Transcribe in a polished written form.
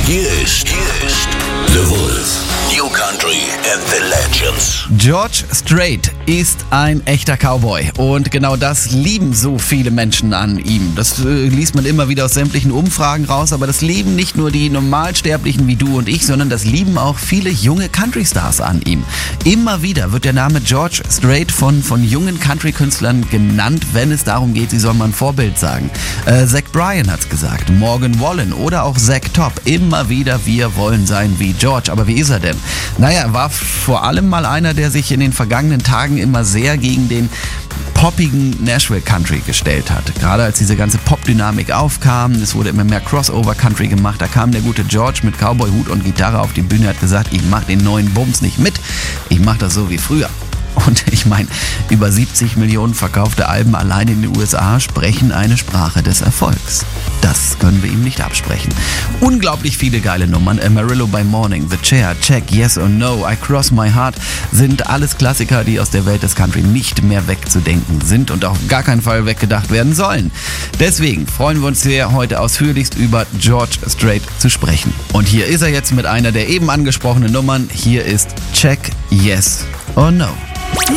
Hier ist The Wolf. New Country and the Legends. George Strait ist ein echter Cowboy und genau das lieben so viele Menschen an ihm. Das liest man immer wieder aus sämtlichen Umfragen raus, aber das lieben nicht nur die Normalsterblichen wie du und ich, sondern das lieben auch viele junge Country-Stars an ihm. Immer wieder wird der Name George Strait von jungen Country-Künstlern genannt, wenn es darum geht, sie sollen mal ein Vorbild sagen. Zach Bryan hat's gesagt, Morgan Wallen oder auch Zach Top. Immer wieder, wir wollen sein wie George. Aber wie ist er denn? Naja, er war vor allem mal einer, der sich in den vergangenen Tagen immer sehr gegen den poppigen Nashville Country gestellt hat. Gerade als diese ganze Pop-Dynamik aufkam, es wurde immer mehr Crossover-Country gemacht, da kam der gute George mit Cowboy-Hut und Gitarre auf die Bühne, hat gesagt, ich mach den neuen Bums nicht mit, ich mach das so wie früher. Und ich meine, über 70 Millionen verkaufte Alben allein in den USA sprechen eine Sprache des Erfolgs. Das können wir ihm nicht absprechen. Unglaublich viele geile Nummern. Amarillo by Morning, The Chair, Check, Yes or No, I Cross My Heart sind alles Klassiker, die aus der Welt des Country nicht mehr wegzudenken sind und auf gar keinen Fall weggedacht werden sollen. Deswegen freuen wir uns sehr, heute ausführlichst über George Strait zu sprechen. Und hier ist er jetzt mit einer der eben angesprochenen Nummern. Hier ist Check, Yes or No.